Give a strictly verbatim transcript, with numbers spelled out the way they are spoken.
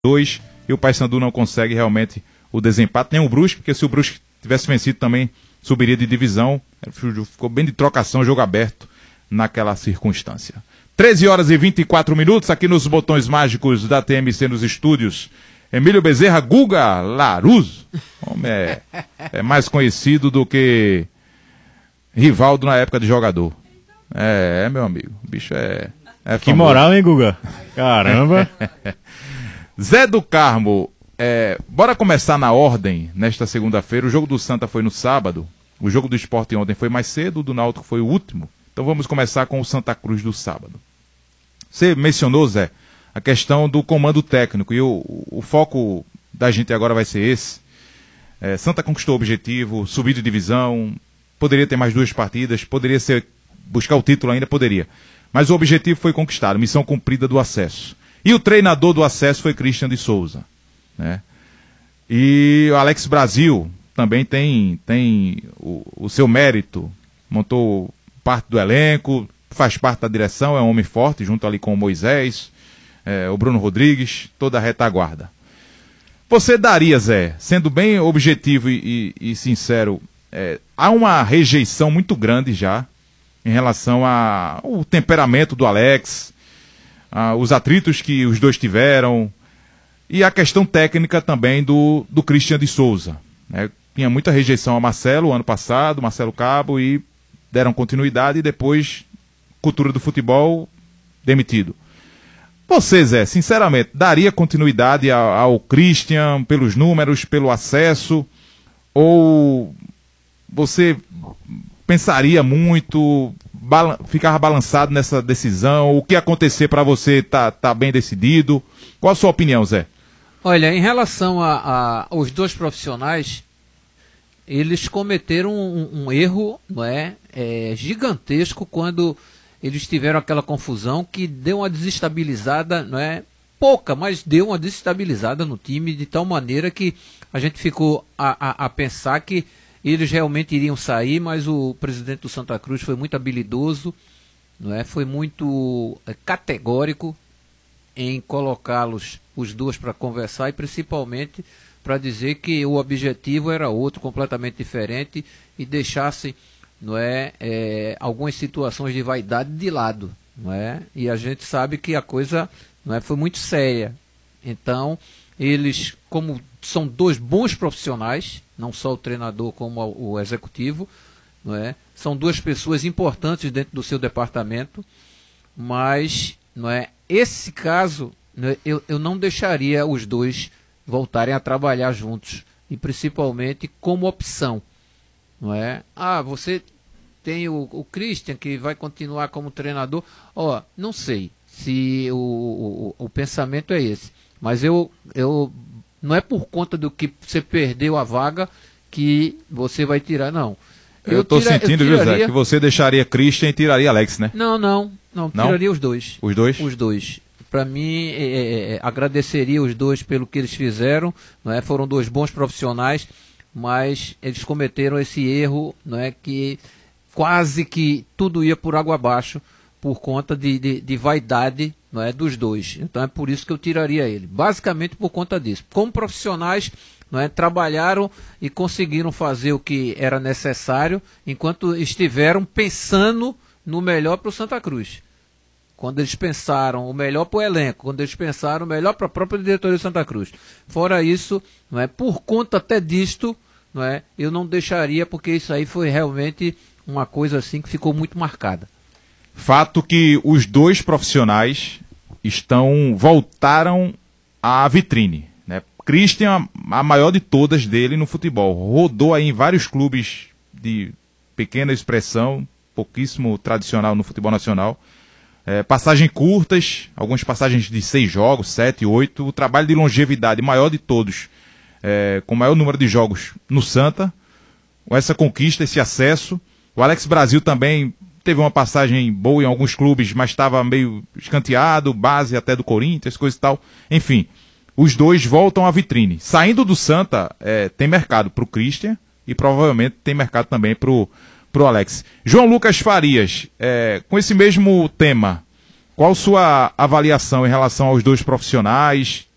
dois, e o Paysandu não consegue realmente o desempate, nem o Brusque, porque se o Brusque tivesse vencido também subiria de divisão. Ficou bem de trocação, jogo aberto naquela circunstância. treze horas e vinte e quatro minutos, aqui nos botões mágicos da T M C nos estúdios. Emílio Bezerra, Guga Laruso. Homem é, é mais conhecido do que Rivaldo na época de jogador. É, é meu amigo. O bicho é... é que moral, hein, Guga? Caramba. Zé do Carmo, é, bora começar na ordem nesta segunda-feira. O jogo do Santa foi no sábado. O jogo do Sport ontem foi mais cedo, o do Náutico foi o último. Então vamos começar com o Santa Cruz do sábado. Você mencionou, Zé, a questão do comando técnico, e o, o foco da gente agora vai ser esse. É, Santa conquistou o objetivo, subiu de divisão, poderia ter mais duas partidas, poderia ser, buscar o título ainda, poderia. Mas o objetivo foi conquistado, missão cumprida do acesso. E o treinador do acesso foi Christian de Souza, né? E o Alex Brasil também tem, tem o, o seu mérito, montou parte do elenco, faz parte da direção, é um homem forte, junto ali com o Moisés, é, o Bruno Rodrigues, toda a retaguarda. Você daria, Zé, sendo bem objetivo e, e, e sincero, é, há uma rejeição muito grande já em relação ao temperamento do Alex, a, os atritos que os dois tiveram, e a questão técnica também do, do Christian de Souza, né? Tinha muita rejeição a Marcelo ano passado, Marcelo Cabo, e deram continuidade e depois, cultura do futebol, demitido. Você, Zé, sinceramente, daria continuidade ao, ao Christian pelos números, pelo acesso, ou você pensaria muito, bala, ficava balançado nessa decisão? O que ia acontecer para você tá, tá bem decidido? Qual a sua opinião, Zé? Olha, em relação a, a, aos dois profissionais, eles cometeram um, um erro, não é, é, gigantesco quando eles tiveram aquela confusão que deu uma desestabilizada, não é pouca, mas deu uma desestabilizada no time de tal maneira que a gente ficou a, a, a pensar que eles realmente iriam sair, mas o presidente do Santa Cruz foi muito habilidoso, não é, foi muito é, categórico em colocá-los os dois para conversar e principalmente para dizer que o objetivo era outro, completamente diferente, e deixasse, não é, é, algumas situações de vaidade de lado, não é? E a gente sabe que a coisa, não é, foi muito séria. Então, eles, como são dois bons profissionais, não só o treinador como o executivo, não é? São duas pessoas importantes dentro do seu departamento, mas, não é, esse caso, não é, eu, eu não deixaria os dois voltarem a trabalhar juntos, e principalmente como opção, não é? Ah, você tem o, o Christian que vai continuar como treinador, ó, oh, não sei se o, o, o pensamento é esse, mas eu, eu não é por conta do que você perdeu a vaga que você vai tirar, não. Eu, eu tô tira, sentindo, viu, Zé, que você deixaria Christian e tiraria Alex, né? Não, não, não, não? Tiraria os dois. Os dois? Os dois. Para mim, é, é, agradeceria os dois pelo que eles fizeram, não é? Foram dois bons profissionais, mas eles cometeram esse erro, não é? Que quase que tudo ia por água abaixo por conta de, de, de vaidade, não é, dos dois. Então é por isso que eu tiraria ele, basicamente por conta disso. Como profissionais, não é, trabalharam e conseguiram fazer o que era necessário enquanto estiveram pensando no melhor para o Santa Cruz. Quando eles pensaram o melhor para o elenco, quando eles pensaram o melhor para a própria diretoria de Santa Cruz. Fora isso, não é, por conta até disto, não é, eu não deixaria, porque isso aí foi realmente uma coisa assim que ficou muito marcada. Fato que os dois profissionais estão voltaram à vitrine, né? Christian, a maior de todas dele no futebol, rodou aí em vários clubes de pequena expressão, pouquíssimo tradicional no futebol nacional. É, passagens curtas, algumas passagens de seis jogos, sete, oito, o trabalho de longevidade maior de todos, é, com o maior número de jogos no Santa, com essa conquista, esse acesso. O Alex Brasil também teve uma passagem boa em alguns clubes, mas estava meio escanteado, base até do Corinthians, coisa e tal. Enfim, os dois voltam à vitrine. Saindo do Santa, é, tem mercado para o Christian e provavelmente tem mercado também para o pro Alex. João Lucas Farias, é, com esse mesmo tema, qual sua avaliação em relação aos dois profissionais?